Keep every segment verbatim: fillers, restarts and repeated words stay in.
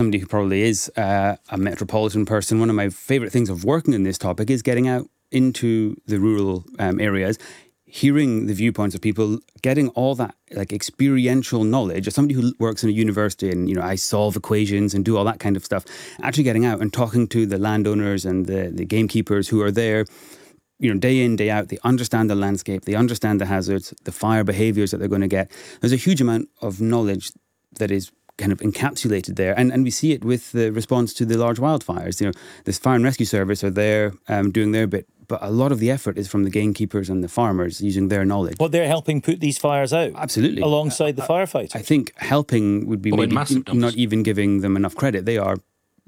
somebody who probably is uh, a metropolitan person, one of my favourite things of working on this topic is getting out into the rural um, areas, hearing the viewpoints of people, getting all that like experiential knowledge. As somebody who works in a university and, you know, I solve equations and do all that kind of stuff, actually getting out and talking to the landowners and the, the gamekeepers who are there, you know, day in, day out, they understand the landscape, they understand the hazards, the fire behaviours that they're going to get. There's a huge amount of knowledge that is kind of encapsulated there. And and we see it with the response to the large wildfires. You know, this fire and rescue service are there um, doing their bit, but a lot of the effort is from the gamekeepers and the farmers using their knowledge. Well, they're helping put these fires out. Absolutely. Alongside the firefighters. I think helping would be well, maybe not even giving them enough credit. They are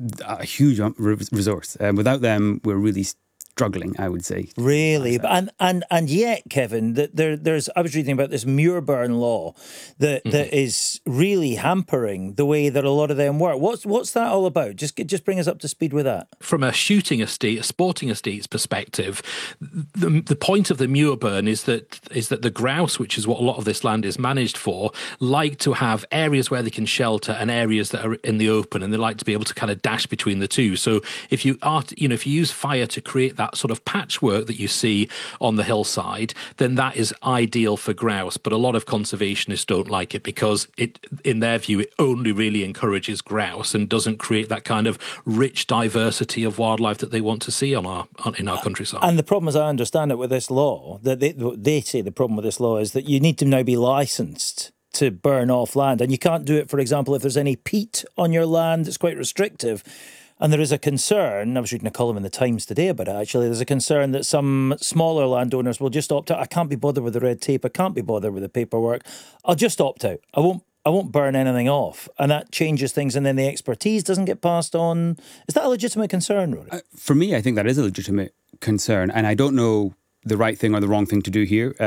a huge resource. Um, without them, we're really struggling, I would say. Really? And and and yet, Kevin, that there there's I was reading about this Muirburn law that mm-hmm. that is really hampering the way that a lot of them work. What's what's that all about? Just just bring us up to speed with that. From a shooting estate, a sporting estate's perspective, the the point of the Muirburn is that is that the grouse, which is what a lot of this land is managed for, like to have areas where they can shelter and areas that are in the open, and they like to be able to kind of dash between the two. So if you are, you know, if you use fire to create that sort of patchwork that you see on the hillside, then that is ideal for grouse. But a lot of conservationists don't like it because it, in their view, it only really encourages grouse and doesn't create that kind of rich diversity of wildlife that they want to see on our on, in our countryside. And the problem, as I understand it, with this law, that they, they say the problem with this law is that you need to now be licensed to burn off land, and you can't do it, for example, if there's any peat on your land. It's quite restrictive. And there is a concern, I was reading a column in the Times today about it actually, there's a concern that some smaller landowners will just opt out. I can't be bothered with the red tape, I can't be bothered with the paperwork, I'll just opt out. I won't I won't burn anything off. And that changes things, and then the expertise doesn't get passed on. Is that a legitimate concern, Rory? Uh, for me, I think that is a legitimate concern, and I don't know the right thing or the wrong thing to do here.